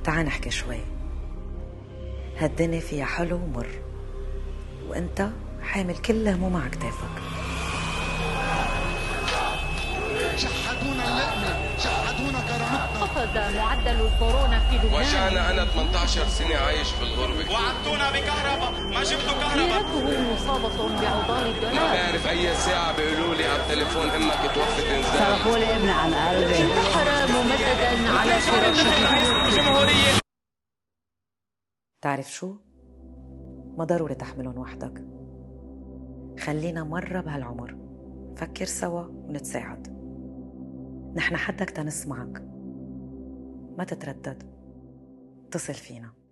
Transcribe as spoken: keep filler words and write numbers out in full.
تعال نحكي شوي. هالدنيا فيها حلو ومر، وانت حامل كل هموم على كتافك. شحدونا اللقمة، شحدونا كرامتنا. قفز معدل الكورونا في لبنان. وجعنا أنا ثمانية عشر سنة عايش في الغربة. وعدتونا بكهرباء، ما جبتوا كهرباء. ديرته مصابة بعضال الدولار. ما بعرف أي ساعة بيقولوا لي على التليفون أمك توفت إنزال. صرفوا لي ابني عن قلبي. انتحر ممددا على فراشه. تعرف شو؟ ما ضروري تحملهم وحدك. خلينا مرة بهالعمر فكر سوا ونتساعد. نحن حدك تنسمعك، ما تتردد، اتصل فينا.